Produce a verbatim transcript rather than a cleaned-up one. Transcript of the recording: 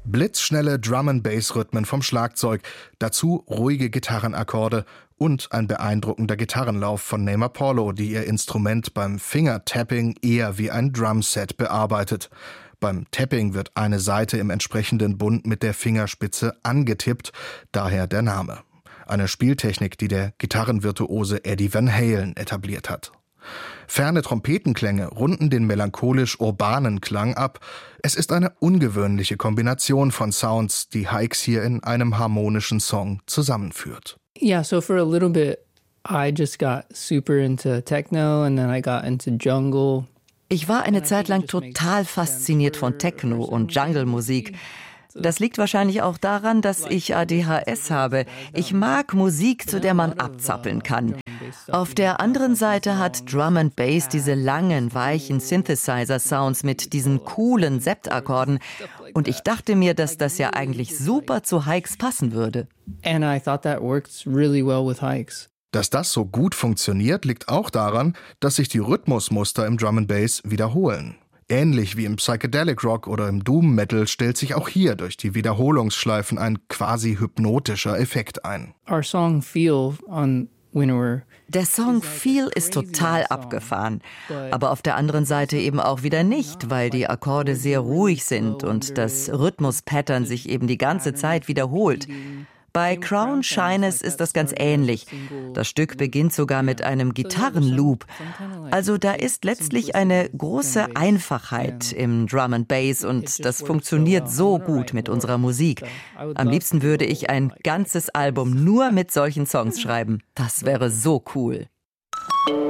Blitzschnelle Drum-and-Bass-Rhythmen vom Schlagzeug, dazu ruhige Gitarrenakkorde und ein beeindruckender Gitarrenlauf von Naima Paulo, die ihr Instrument beim Finger-Tapping eher wie ein Drumset bearbeitet. Beim Tapping wird eine Saite im entsprechenden Bund mit der Fingerspitze angetippt, daher der Name. Eine Spieltechnik, die der Gitarrenvirtuose Eddie Van Halen etabliert hat. Ferne Trompetenklänge runden den melancholisch-urbanen Klang ab. Es ist eine ungewöhnliche Kombination von Sounds, die Hykes hier in einem harmonischen Song zusammenführt. Yeah, so for a little bit I just got super into techno and then I got into jungle. Ich war eine Zeit lang total fasziniert von Techno und Jungle-Musik. Das liegt wahrscheinlich auch daran, dass ich A D H S habe. Ich mag Musik, zu der man abzappeln kann. Auf der anderen Seite hat Drum and Bass diese langen, weichen Synthesizer-Sounds mit diesen coolen Septakkorden. Und ich dachte mir, dass das ja eigentlich super zu Hykes passen würde. And I thought that works really well with Hykes. Dass das so gut funktioniert, liegt auch daran, dass sich die Rhythmusmuster im Drum and Bass wiederholen. Ähnlich wie im Psychedelic Rock oder im Doom Metal stellt sich auch hier durch die Wiederholungsschleifen ein quasi hypnotischer Effekt ein. Our song Feel on Winnower. Der Song Feel ist total abgefahren, aber auf der anderen Seite eben auch wieder nicht, weil die Akkorde sehr ruhig sind und das Rhythmuspattern sich eben die ganze Zeit wiederholt. Bei Crown Shyness ist das ganz ähnlich. Das Stück beginnt sogar mit einem Gitarrenloop. Also da ist letztlich eine große Einfachheit im Drum and Bass und das funktioniert so gut mit unserer Musik. Am liebsten würde ich ein ganzes Album nur mit solchen Songs schreiben. Das wäre so cool.